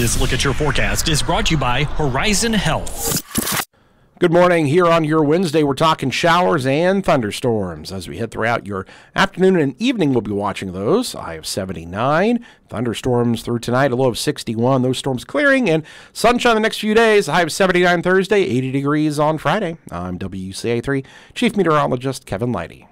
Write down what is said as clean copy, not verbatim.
This Look at Your Forecast is brought to you by Horizon Health. Good morning. Here on your Wednesday, we're talking showers and thunderstorms. As we head throughout your afternoon and evening, we'll be watching those. High of 79. Thunderstorms through tonight, a low of 61. Those storms clearing, and sunshine the next few days. A high of 79 Thursday, 80 degrees on Friday. I'm WCA3 Chief Meteorologist Kevin Leidy.